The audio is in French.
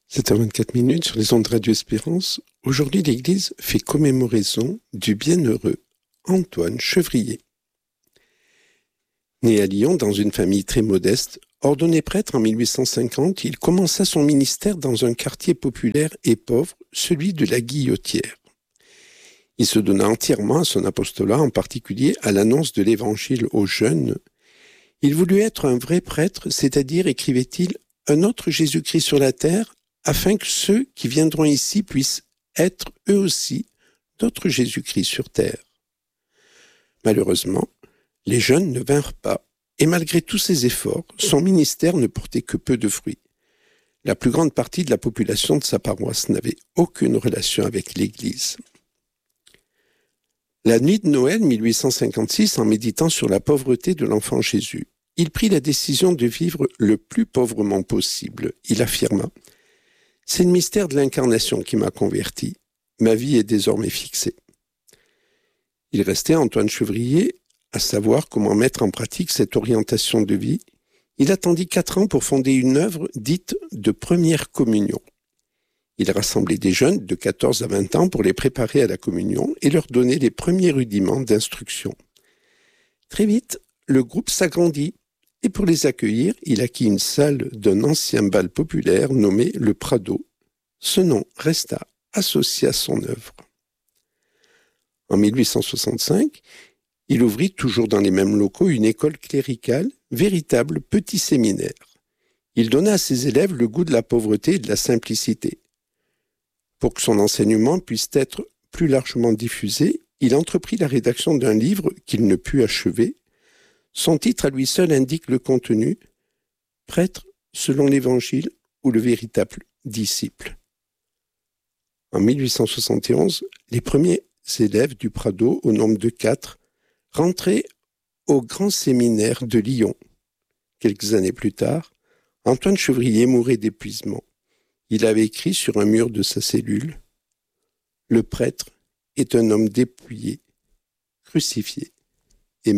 7h24 sur les ondes de Radio Espérance. Aujourd'hui, l'Église fait commémoraison du bienheureux Antoine Chevrier. Né à Lyon dans une famille très modeste, ordonné prêtre en 1850, il commença son ministère dans un quartier populaire et pauvre, celui de la Guillotière. Il se donna entièrement à son apostolat, en particulier à l'annonce de l'Évangile aux jeunes. Il voulut être un vrai prêtre, c'est-à-dire, écrivait-il, un autre Jésus-Christ sur la terre, afin que ceux qui viendront ici puissent être, eux aussi, d'autres Jésus-Christ sur terre. Malheureusement, les jeunes ne vinrent pas, et malgré tous ses efforts, son ministère ne portait que peu de fruits. La plus grande partie de la population de sa paroisse n'avait aucune relation avec l'Église. La nuit de Noël 1856, en méditant sur la pauvreté de l'enfant Jésus, il prit la décision de vivre le plus pauvrement possible. Il affirma: « C'est le mystère de l'incarnation qui m'a converti. Ma vie est désormais fixée. » Il restait à Antoine Chevrier à savoir comment mettre en pratique cette orientation de vie. Il attendit 4 ans pour fonder une œuvre dite de première communion. Il rassemblait des jeunes de 14 à 20 ans pour les préparer à la communion et leur donner les premiers rudiments d'instruction. Très vite, le groupe s'agrandit et pour les accueillir, il acquit une salle d'un ancien bal populaire nommé le Prado. Ce nom resta associé à son œuvre. En 1865, il ouvrit, toujours dans les mêmes locaux, une école cléricale, véritable petit séminaire. Il donna à ses élèves le goût de la pauvreté et de la simplicité. Pour que son enseignement puisse être plus largement diffusé, il entreprit la rédaction d'un livre qu'il ne put achever. Son titre à lui seul indique le contenu: « Prêtre selon l'Évangile ou le véritable disciple ». En 1871, les premiers élèves du Prado, au nombre de 4, rentraient au grand séminaire de Lyon. Quelques années plus tard, Antoine Chevrier mourait d'épuisement. Il avait écrit sur un mur de sa cellule: « Le prêtre est un homme dépouillé, crucifié et mangé. »